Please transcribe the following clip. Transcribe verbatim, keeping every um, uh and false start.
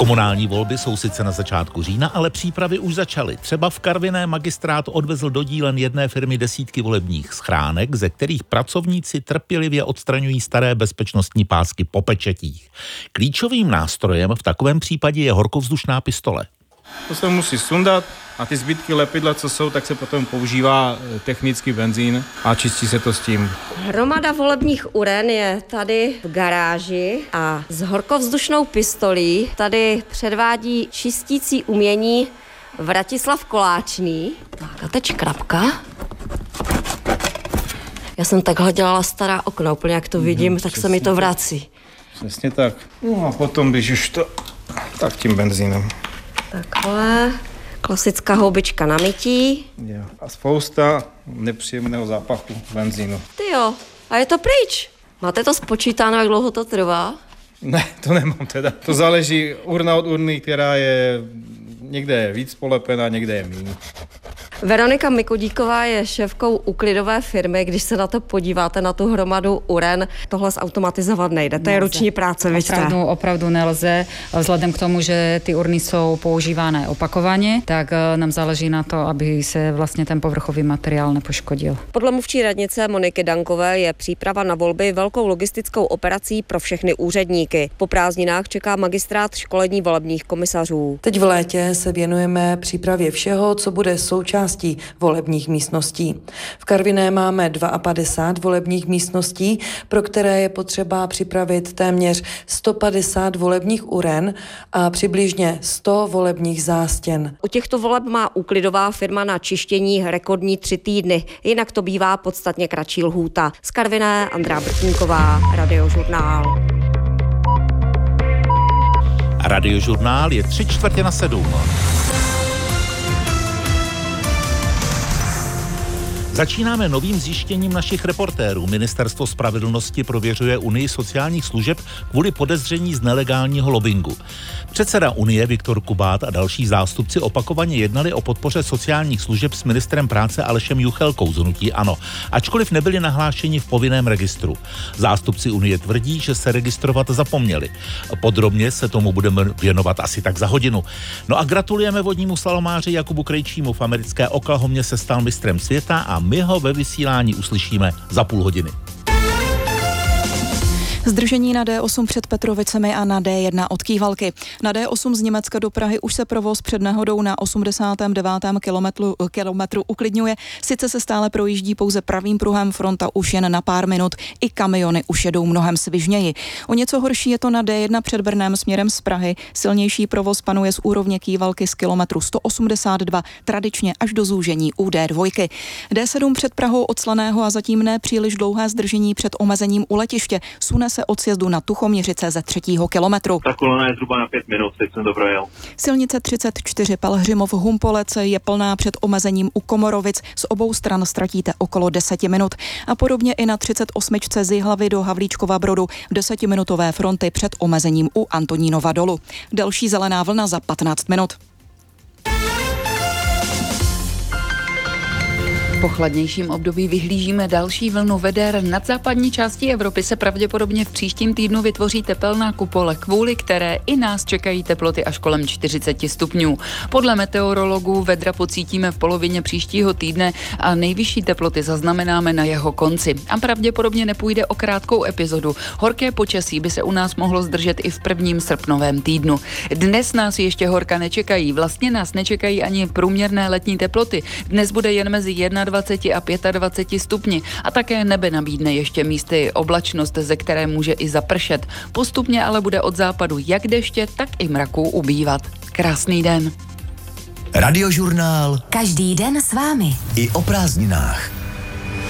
Komunální volby jsou sice na začátku října, ale přípravy už začaly. Třeba v Karviné magistrát odvezl do dílen jedné firmy desítky volebních schránek, ze kterých pracovníci trpělivě odstraňují staré bezpečnostní pásky po pečetích. Klíčovým nástrojem v takovém případě je horkovzdušná pistole. To se musí sundat a ty zbytky lepidla, co jsou, tak se potom používá technický benzín a čistí se to s tím. Hromada volebních uren je tady v garáži a s horkovzdušnou pistolí tady předvádí čistící umění Vratislav Koláčný. Tak a teď škrabka. Já jsem takhle dělala stará okna, úplně jak to vidím, no, tak se mi to vrací. Přesně tak. No a potom, když už to, tak tím benzínem. Takhle, klasická houbička na mytí. Jo. A spousta nepříjemného zápachu benzínu. Ty jo, a je to pryč. Máte to spočítáno, jak dlouho to trvá? Ne, to nemám teda. To záleží urna od urny, která je někde je víc polepená, někde je méně. Veronika Mikodíková je šéfkou úklidové firmy. Když se na to podíváte, na tu hromadu uren, tohle zautomatizovat nejde. To je ruční práce, víte? Opravdu, opravdu nelze. Vzhledem k tomu, že ty urny jsou používané opakovaně, tak nám záleží na to, aby se vlastně ten povrchový materiál nepoškodil. Podle mluvčí radnice Moniky Dankové je příprava na volby velkou logistickou operací pro všechny úředníky. Po prázdninách čeká magistrát školení volebních komisařů. Teď v létě se věnujeme přípravě všeho, co bude součástí volebních místností. V Karviné máme padesát dva volebních místností, pro které je potřeba připravit téměř sto padesát volebních uren a přibližně sto volebních zástěn. U těchto voleb má úklidová firma na čištění rekordní tři týdny, jinak to bývá podstatně kratší lhůta. Z Karviné Andrá Brtníková, Radiožurnál. Radiožurnál je tři čtvrtě na sedm. Začínáme novým zjištěním našich reportérů. Ministerstvo spravedlnosti prověřuje Unii sociálních služeb kvůli podezření z nelegálního lobbingu. Předseda Unie Viktor Kubát a další zástupci opakovaně jednali o podpoře sociálních služeb s ministrem práce Alešem Juchelkou z hnutí ANO, ačkoliv nebyli nahlášeni v povinném registru. Zástupci Unie tvrdí, že se registrovat zapomněli. Podrobně se tomu budeme věnovat asi tak za hodinu. No a gratulujeme vodnímu slalomáři Jakubu Krejčímu. V americké Oklahomě se stal mistrem světa a my ho ve vysílání uslyšíme za půl hodiny. Zdržení na D osm před Petrovicemi a na D jedna od Kývalky. Na D osm z Německa do Prahy už se provoz před nehodou na osmdesátém devátém kilometru, kilometru uklidňuje. Sice se stále projíždí pouze pravým pruhem, fronta už jen na pár minut, i kamiony už jedou mnohem svižněji. O něco horší je to na D jedna před Brnem směrem z Prahy. Silnější provoz panuje z úrovně Kývalky z kilometru sto osmdesát dva, tradičně až do zúžení u D dva. D sedm před Prahou od Slaného a zatím ne příliš dlouhé zdržení před omezením u letiště. Sune se od sjezdu na Tuchoměřice ze třetího kilometru. Ta kolona je zhruba na pět minut, teď jsem to projel. Silnice třicet čtyři Pelhřimov Humpolec je plná před omezením u Komorovic. Z obou stran ztratíte okolo deseti minut. A podobně i na třicet osm z Jihlavy do Havlíčkova Brodu desetiminutové fronty před omezením u Antonínova dolu. Další zelená vlna za patnáct minut. Po chladnějším období vyhlížíme další vlnu veder. Nad západní částí Evropy se pravděpodobně v příštím týdnu vytvoří tepelná kupole, kvůli které i nás čekají teploty až kolem čtyřicet stupňů. Podle meteorologů vedra pocítíme v polovině příštího týdne a nejvyšší teploty zaznamenáme na jeho konci. A pravděpodobně nepůjde o krátkou epizodu. Horké počasí by se u nás mohlo zdržet i v prvním srpnovém týdnu. Dnes nás ještě horka nečekají. Vlastně nás nečekají ani průměrné letní teploty. Dnes bude jen mezi dvacet jedna a dvacet pět stupni a také nebe nabídne ještě místy oblačnost, ze které může i zapršet. Postupně ale bude od západu jak deště, tak i mraků ubývat. Krásný den. Radiožurnál. Každý den s vámi. I o prázdninách.